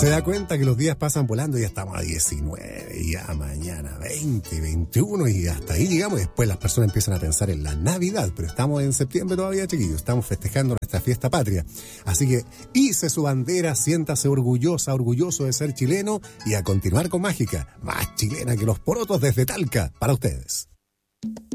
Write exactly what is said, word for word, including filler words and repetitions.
Se da cuenta que los días pasan volando y ya estamos a diecinueve, y ya mañana veinte, veintiuno, y hasta ahí llegamos. Y después las personas empiezan a pensar en la Navidad, pero estamos en septiembre todavía, chiquillos. Estamos festejando nuestra fiesta patria. Así que hice su bandera, siéntase orgullosa, orgulloso de ser chileno, y a continuar con Mágica, más chilena que los porotos desde Talca, para ustedes.